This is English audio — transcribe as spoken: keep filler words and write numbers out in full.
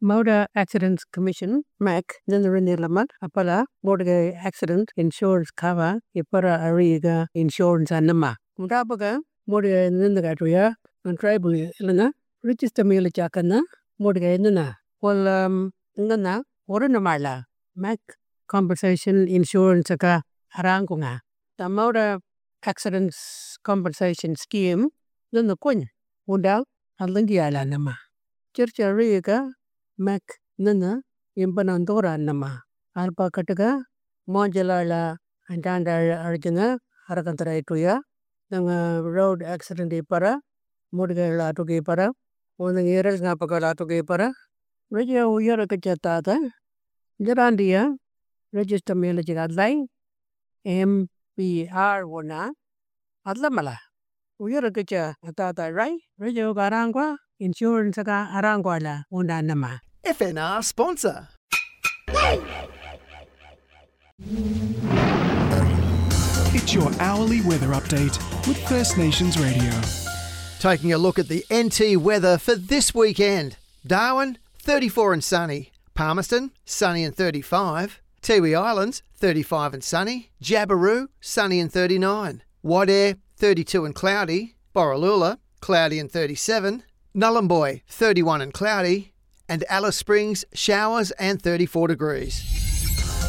Motor Accidents Commission, M A C, Zanarinilamat, Apala, Motor Accident Insurance Cover, Ipara Ariga Insurance Anama. Mutabaga, Motor Nindagatuya, and Tribal Ilana, Register Mila Chakana, Motor Nana, Well, um, Nana, Oranamala, M A C Compensation Insurance Aka Arangunga. The Motor Accidents Compensation Scheme, then the Queen, Unda, Alindiala Nama. Churcha Riga, Mac Nana, Impanandora Nama, Alpa Kataga, Monjalala, and Tanda Arjuna, Harakantara Tuya, the road accident para, Mudgala to Gepara, one the years Napakala to Gepara, Regia Uyaraka Jarandia, Register Milajigadlai, M P R Wana, Adlamala. Uyarakacha Tata Rai, Regia Garangua, Insurance Aranguala, Undanama. F N R sponsor. It's your hourly weather update with First Nations Radio. Taking a look at the N T weather for this weekend. Darwin, thirty-four and sunny. Palmerston, sunny and thirty-five. Tiwi Islands, thirty-five and sunny. Jabiru, sunny and thirty-nine. Wadair, thirty-two and cloudy. Borroloola, cloudy and thirty-seven. Nullumboy, thirty-one and cloudy. And Alice Springs, showers and thirty-four degrees.